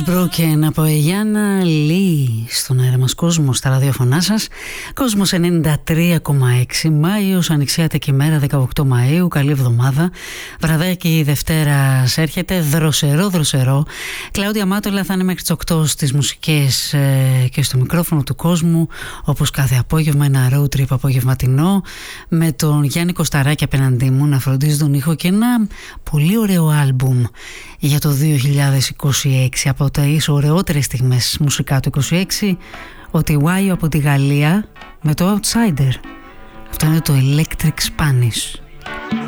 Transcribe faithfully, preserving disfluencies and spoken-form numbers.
Broken από Γιάννα Λί στον αέρα μας κόσμο, στα ραδιοφωνά σας. Κόσμος ενενήντα τρία κόμμα έξι, Μάιος, ανοιξιάτικη μέρα, δεκαοκτώ Μαΐου, καλή εβδομάδα. Βραδάκι Δευτέρα έρχεται, δροσερό δροσερό. Κλάουδια Μάτολα θα είναι μέχρι τις οκτώ στις μουσικές ε, και στο μικρόφωνο του κόσμου, όπως κάθε απόγευμα, ένα road trip απογευματινό, με τον Γιάννη Κωσταράκη απέναντί μου να φροντίζει τον ήχο και ένα πολύ ωραίο άλμπουμ για το δύο χιλιάδες είκοσι έξι. Από τις ωραιότερες στιγμές μουσικά του είκοσι έξι, ο τι γουάι από τη Γαλλία με το Outsider. Αυτό είναι το Electric Spanish.